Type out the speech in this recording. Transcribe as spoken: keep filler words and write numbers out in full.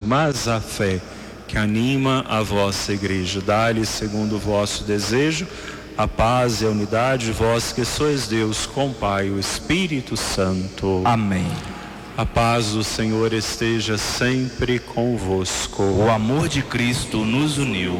mas a fé que anima a vossa igreja. Dá-lhe, segundo o vosso desejo, a paz e a unidade, vós que sois Deus com o Pai e o Espírito Santo. Amém. A paz do Senhor esteja sempre convosco. O amor de Cristo nos uniu.